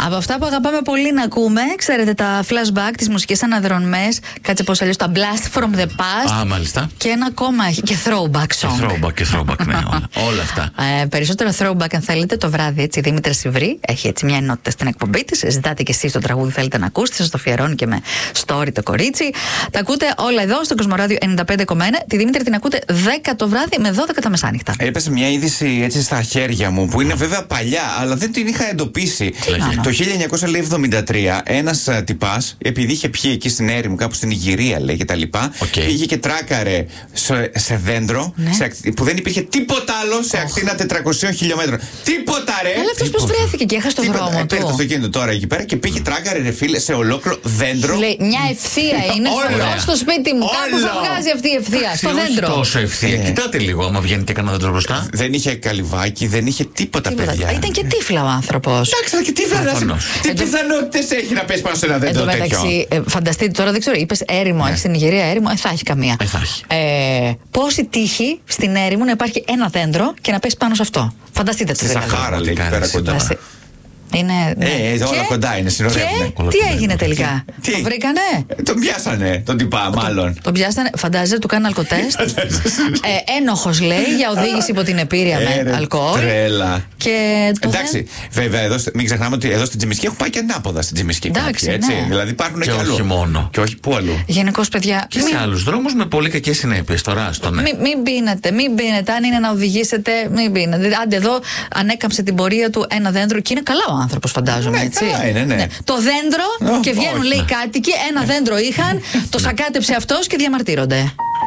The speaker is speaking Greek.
Από αυτά που αγαπάμε πολύ να ακούμε, ξέρετε, τα flashback, τις μουσικές αναδρομές, κάτσε πώς αλλιώς, τα blast from the past. Μάλιστα. Και ένα ακόμα έχει και throwback song. Και throwback, ναι, όλα αυτά. Περισσότερο throwback, αν θέλετε, το βράδυ, έτσι. Η Δήμητρα Σιβρή έχει έτσι μια ενότητα στην εκπομπή της. Ζητάτε και εσείς το τραγούδι, θέλετε να ακούσετε, σας το αφιερώνει και με story το κορίτσι. Τα ακούτε όλα εδώ στο Κοσμοράδιο 95,1. Τη Δήμητρα την ακούτε 10 το βράδυ με 12 τα μεσάνυχτα. Έπεσε μια είδηση έτσι στα χέρια μου που είναι βέβαια παλιά, αλλά δεν την είχα εντοπίσει. Το 1973 ένας τυπάς, επειδή είχε πιει εκεί στην Έρημο, κάπου στην Ιγυρία λέει και τα λοιπά, πήγε και τράκαρε σε δέντρο, που δεν υπήρχε τίποτα άλλο σε ακτίνα 400 χιλιόμετρων. Τίποτα ρε! Αλλά αυτός πώς βρέθηκε και έχασε τον δρόμο του. Παίρνει το αυτοκίνητο τώρα εκεί πέρα και πήγε τράκαρε ρε φίλε σε ολόκληρο δέντρο. Λέει μια ευθεία είναι στο σπίτι μου. Κάπου θα βγάζει αυτή η ευθεία. Στο δέντρο. Τόσο ευθεία. Κοιτάτε λίγο, άμα βγαίνει και κανένα δέντρο μπροστά. Δεν είχε καλυβάκι, δεν είχε τίποτα παιδιά. Ήταν και τύφλα ο άνθρωπος. Εντάξει, και τύφλα. Τι πιθανότητες έχει να πέσει πάνω σε ένα δέντρο τέτοιο? Εντάξει, φανταστείτε τώρα, δεν ξέρω, είπες Έρημο, έχει στην Ιγυρία Έρημο, θα έχει καμία. Πόση τύχη στην Έρημο να υπάρχει ένα δέντρο και να πέσει πάνω σε αυτό? Φανταστείτε το. Στη Σαχάρα λέει εκεί πέρα κοντά. Είναι. Όλα κοντά είναι, συνοδεύουν. Και τι έγινε τελικά? Το βρήκανε? Τον πιάσανε, τον τυπά, μάλλον. Τον πιάσανε, φαντάζεσαι, του κάνουν αλκοτέστ. Ένοχος λέει για οδήγηση υπό την επίρρεια με αλκοόλ. Τρέλα. Εντάξει, βέβαια, εδώ, μην ξεχνάμε ότι εδώ στην Τσιμισκή έχουν πάει και ανάποδα στην Τσιμισκή. Εντάξει, έτσι. Ναι. Δηλαδή υπάρχουν και αλλού. Όχι μόνο. Και όχι, πού αλλού? Γενικώς, παιδιά. Και σε άλλους δρόμους με πολύ κακές συνέπειες τώρα. Μην πίνετε. Αν είναι να οδηγήσετε, μην πίνετε. Άντε εδώ ανέκαμψε την πορεία του ένα δέντρο και είναι καλά ο άνθρωπος, φαντάζομαι. Ναι, έτσι. καλά είναι, ναι. Το δέντρο και βγαίνουν λέει κάτοικοι, ένα δέντρο είχαν, το σακάτεψε αυτός και διαμαρτύρονται.